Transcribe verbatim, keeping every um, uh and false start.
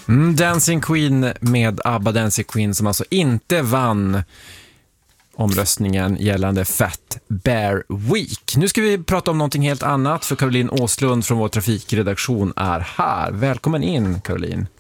Mm, Dancing Queen med ABBA Dancing Queen som alltså inte vann omröstningen gällande Fat Bear Week. Nu ska vi prata om någonting helt annat för Caroline Åslund från vår trafikredaktion är här. Välkommen in, Caroline.